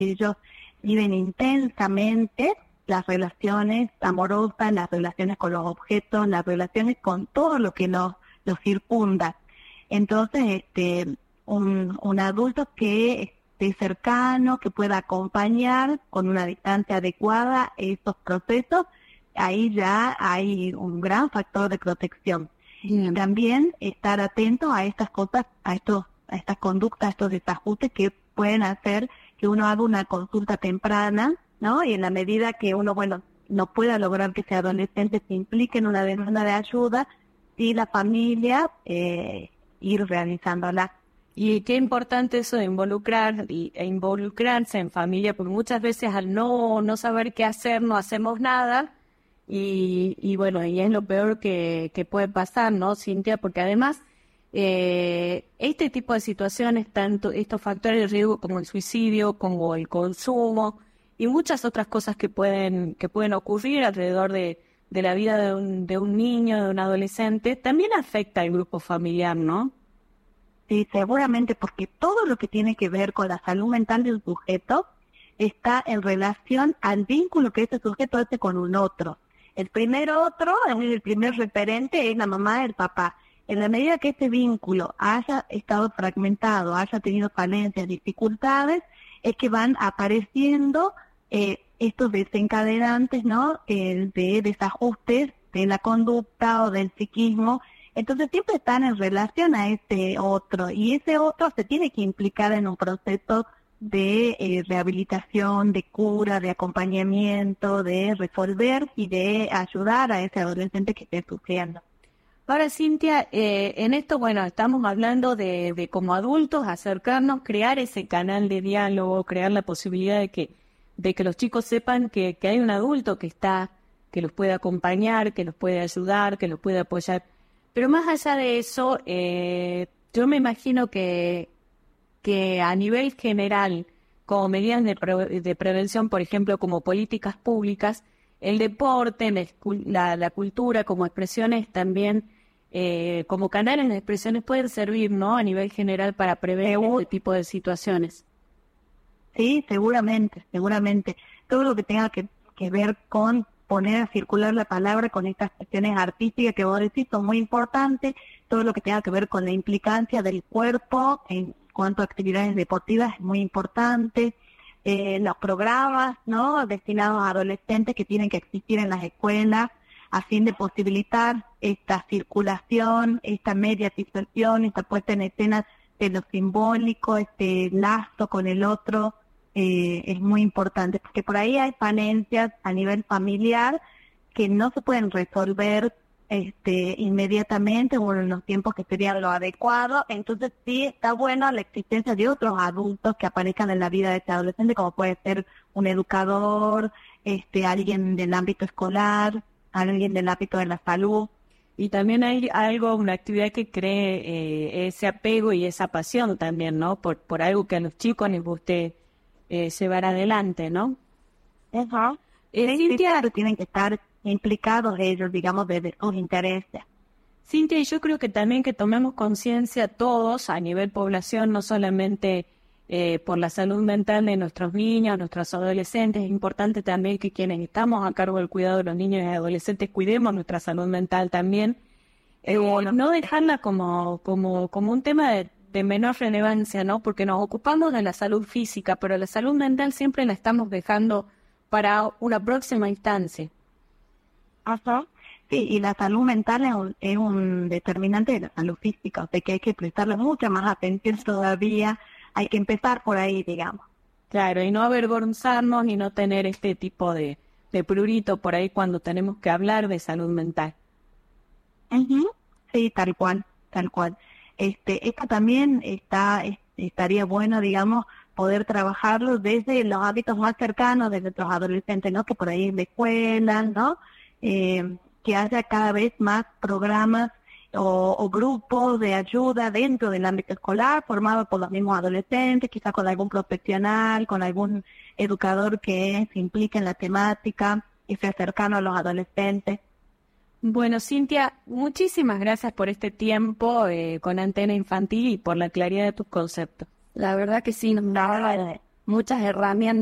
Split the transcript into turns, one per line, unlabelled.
ellos viven intensamente las relaciones amorosas, las relaciones con los objetos, las relaciones con todo lo que los circunda. Entonces, un adulto que esté cercano, que pueda acompañar con una distancia adecuada esos procesos, ahí ya hay un gran factor de protección.
Bien.
Y también estar atento a estas cosas, a estas conductas, a estos desajustes que pueden hacer que uno haga una consulta temprana, ¿no? Y en la medida que uno, no pueda lograr que ese adolescente se implique en una demanda de ayuda, y la familia ir realizándola.
Y qué importante eso de involucrarse en familia, porque muchas veces al no saber qué hacer, no hacemos nada, y bueno, y es lo peor que puede pasar, ¿no, Cintia? Porque además, este tipo de situaciones, tanto estos factores de riesgo como el suicidio, como el consumo, y muchas otras cosas que pueden ocurrir alrededor de la vida de un niño, de un adolescente, también afecta al grupo familiar, ¿no?
Sí, seguramente, porque todo lo que tiene que ver con la salud mental del sujeto está en relación al vínculo que ese sujeto hace con un otro. El primer otro, el primer referente es la mamá, el papá. En la medida que este vínculo haya estado fragmentado, haya tenido falencias, dificultades, es que van apareciendo estos desencadenantes, ¿no? De desajustes de la conducta o del psiquismo. Entonces siempre están en relación a ese otro, y ese otro se tiene que implicar en un proceso de rehabilitación, de cura, de acompañamiento, de resolver y de ayudar a ese adolescente que esté sufriendo.
Ahora, Cintia, en esto, bueno, estamos hablando de como adultos acercarnos, crear ese canal de diálogo, crear la posibilidad de que los chicos sepan que hay un adulto que los puede acompañar, que los puede ayudar, que los puede apoyar. Pero más allá de eso, yo me imagino que a nivel general, como medidas de prevención, por ejemplo, como políticas públicas, el deporte, la cultura como expresiones también, como canales de expresiones pueden servir, ¿no? A nivel general para prever este tipo de situaciones.
Sí, seguramente. Todo lo que tenga que ver con poner a circular la palabra, con estas cuestiones artísticas que vos decís son muy importantes, todo lo que tenga que ver con la implicancia del cuerpo en cuanto a actividades deportivas es muy importante, los programas, ¿no?, destinados a adolescentes que tienen que existir en las escuelas a fin de posibilitar esta circulación, esta mediatización, esta puesta en escena de lo simbólico, este lazo con el otro. Es muy importante, porque por ahí hay falencias a nivel familiar que no se pueden resolver inmediatamente o en los tiempos que serían lo adecuado. Entonces sí está buena la existencia de otros adultos que aparezcan en la vida de este adolescente, como puede ser un educador, alguien del ámbito escolar, alguien del ámbito de la salud.
Y también hay una actividad que cree ese apego y esa pasión también, ¿no? Por algo que a los chicos les guste llevar adelante, ¿no?
Ajá.
Cintia,
claro, tienen que estar implicados ellos, digamos, desde sus intereses.
Cintia, y yo creo que también que tomemos conciencia todos a nivel población, no solamente por la salud mental de nuestros niños, nuestros adolescentes. Es importante también que quienes estamos a cargo del cuidado de los niños y adolescentes cuidemos nuestra salud mental también. No dejarla como un tema de menor relevancia, ¿no? Porque nos ocupamos de la salud física, pero la salud mental siempre la estamos dejando para una próxima instancia.
Ajá. Sí, y la salud mental es un determinante de la salud física, o sea que hay que prestarle mucha más atención todavía, hay que empezar por ahí, digamos.
Claro, y no avergonzarnos y no tener este tipo de prurito por ahí cuando tenemos que hablar de salud mental.
Uh-huh. Sí, tal cual. Esto también estaría bueno, digamos, poder trabajarlo desde los hábitos más cercanos de nuestros adolescentes, ¿no? Que por ahí en la escuela, ¿no? Que haya cada vez más programas o grupos de ayuda dentro del ámbito escolar, formados por los mismos adolescentes, quizás con algún profesional, con algún educador que se implique en la temática y sea cercano a los adolescentes.
Bueno, Cintia, muchísimas gracias por este tiempo con Antena Infantil y por la claridad de tus conceptos.
La verdad que sí,
muchas herramientas